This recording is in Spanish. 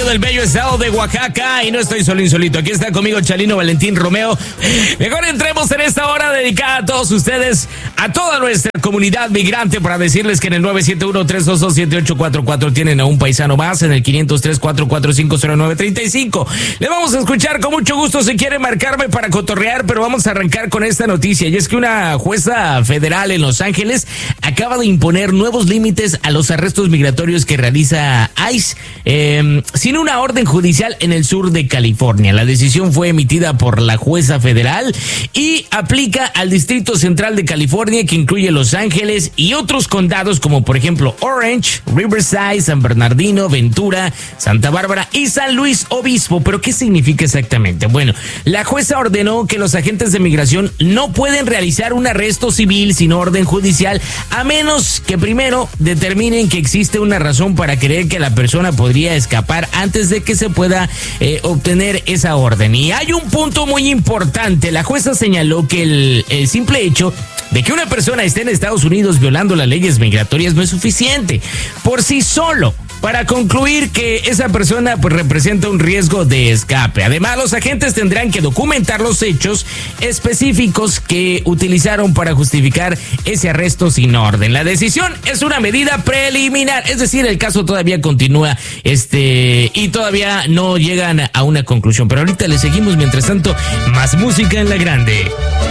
del bello estado de Oaxaca y no estoy solo insolito. Aquí está conmigo Chalino Valentín Romeo. Mejor entremos en esta hora dedicada a todos ustedes, a toda nuestra comunidad migrante, para decirles que en el 971-322-7844 tienen a un paisano más, en el 503-445-0935. Le vamos a escuchar con mucho gusto si quiere marcarme para cotorrear, pero vamos a arrancar con esta noticia, y es que una jueza federal en Los Ángeles acaba de imponer nuevos límites a los arrestos migratorios que realiza ICE sin una orden judicial en el sur de California. La decisión fue emitida por la jueza federal y aplica al Distrito Central de California, que incluye Los Ángeles y otros condados como por ejemplo Orange, Riverside, San Bernardino, Ventura, Santa Bárbara y San Luis Obispo. ¿Pero qué significa exactamente? Bueno, la jueza ordenó que los agentes de migración no pueden realizar un arresto civil sin orden judicial, a menos que primero determinen que existe una razón para creer que la persona podría escapar antes de que se pueda obtener esa orden. Y hay un punto muy importante. La jueza señaló que el simple hecho de que una persona esté en Estados Unidos violando las leyes migratorias no es suficiente por sí solo para concluir que esa persona pues representa un riesgo de escape. Además, los agentes tendrán que documentar los hechos específicos que utilizaron para justificar ese arresto sin orden. La decisión es una medida preliminar, es decir, el caso todavía continúa y todavía no llegan a una conclusión. Pero ahorita le seguimos, mientras tanto, más música en la grande.